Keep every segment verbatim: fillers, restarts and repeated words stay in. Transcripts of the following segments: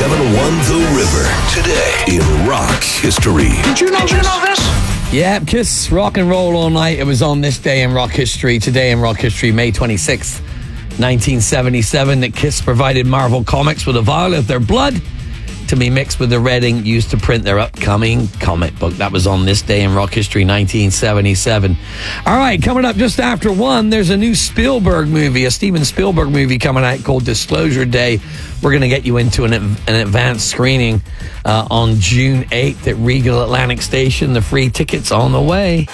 seven one The River. Today in rock history. Did you know, Did you know this? Yeah, Kiss Rock and Roll All Night. It was on this day in rock history. Today in rock history, May twenty-sixth, nineteen seventy-seven, that Kiss provided Marvel Comics with a vial of their blood to be mixed with the red ink used to print their upcoming comic book. That was on this day in rock history, nineteen seventy-seven. All right, coming up just after one, there's a new Spielberg movie, a Steven Spielberg movie coming out called Disclosure Day. We're going to get you into an, an advanced screening uh, on June eighth at Regal Atlantic Station. The free tickets on the way.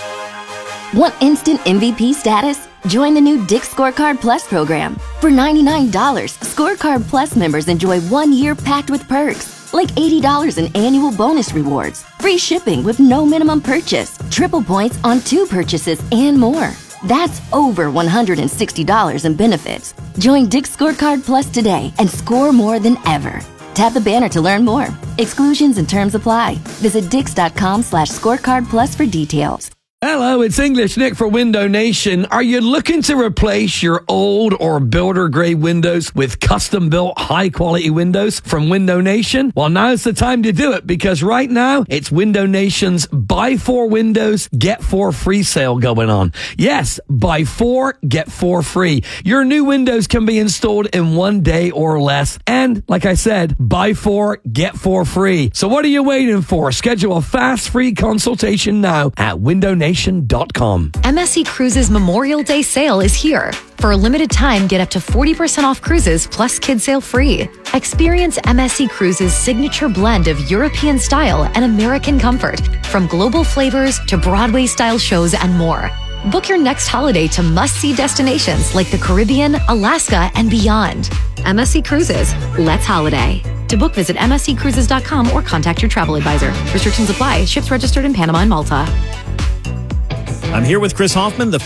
Want instant M V P status? Join the new Dick's Scorecard Plus program. For ninety-nine dollars, Scorecard Plus members enjoy one year packed with perks, like eighty dollars in annual bonus rewards, free shipping with no minimum purchase, triple points on two purchases, and more. That's over one hundred sixty dollars in benefits. Join Dick's Scorecard Plus today and score more than ever. Tap the banner to learn more. Exclusions and terms apply. Visit dix.com slash scorecard plus for details. Hello, it's English Nick for Window Nation. Are you looking to replace your old or builder grade windows with custom built high quality windows from Window Nation? Well, now's the time to do it, because right now it's Window Nation's buy four windows, get four free sale going on. Yes, buy four, get four free. Your new windows can be installed in one day or less. And like I said, buy four, get four free. So what are you waiting for? Schedule a fast free consultation now at window nation dot com. M S C Cruises Memorial Day sale is here. For a limited time, get up to forty percent off cruises plus kids sail free. Experience M S C Cruises' signature blend of European style and American comfort, from global flavors to Broadway-style shows and more. Book your next holiday to must-see destinations like the Caribbean, Alaska, and beyond. M S C Cruises. Let's holiday. To book, visit m s c cruises dot com or contact your travel advisor. Restrictions apply. Ships registered in Panama and Malta. I'm here with Chris Hoffman, the